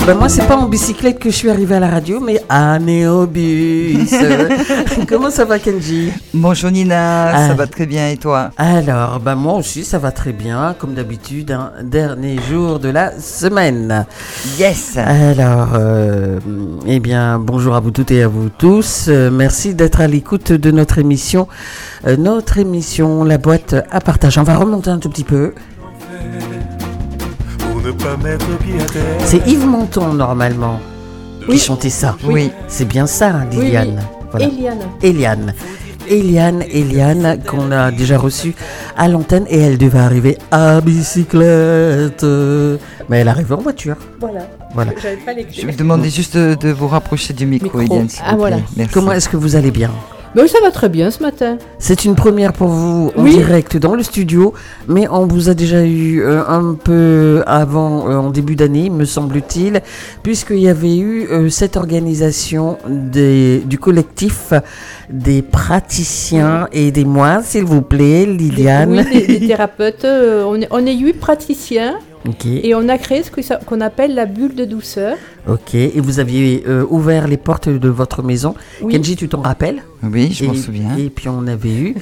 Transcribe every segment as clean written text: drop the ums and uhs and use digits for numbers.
Ben moi, c'est pas en bicyclette que je suis arrivée à la radio, mais à Néobus. Comment ça va, Kenji? Bonjour Nina, ça va très bien et toi? Alors, ben moi aussi, ça va très bien, comme d'habitude, un dernier jour de la semaine. Yes. Alors, eh bien, bonjour à vous toutes et à vous tous. Merci d'être à l'écoute de notre émission, La boîte à partage. On va remonter un tout petit peu. C'est Yves Montand, normalement, qui chantait ça. Oui. C'est bien ça, Liliane. Oui. Voilà. Eliane, qu'on a déjà reçue à l'antenne et elle devait arriver à bicyclette. Mais elle arrive en voiture. Voilà. J'avais pas les clés. Je vais demander juste de vous rapprocher du micro, Eliane, s'il vous plaît. Voilà. Merci. Comment est-ce que vous allez bien? Ben, ça va très bien ce matin. C'est une première pour vous en direct dans le studio, mais on vous a déjà eu un peu avant, en début d'année, me semble-t-il, puisqu'il y avait eu cette organisation du collectif des praticiens. Aidez-moi, s'il vous plaît, Liliane. Oui, des thérapeutes. On est 8 praticiens. Ok. Et on a créé qu'on appelle la bulle de douceur. Ok, et vous aviez ouvert les portes de votre maison. Oui. Kenji, tu t'en rappelles? Oui, je m'en souviens. Et puis on avait eu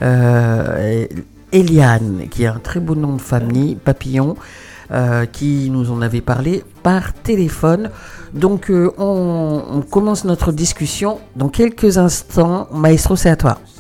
Eliane, qui a un très beau nom de famille, Papillon, qui nous en avait parlé par téléphone. Donc on commence notre discussion dans quelques instants. Maestro, c'est à toi.